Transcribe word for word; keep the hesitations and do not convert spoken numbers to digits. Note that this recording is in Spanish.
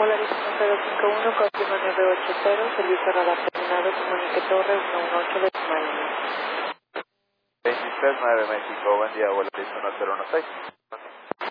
Polaris uno cero cinco uno, confirma nueve ocho cero, servicio radar terminado, comunique Torre uno uno ocho de Miami. veintitrés nueve México, buen día, Polaris uno cero uno seis.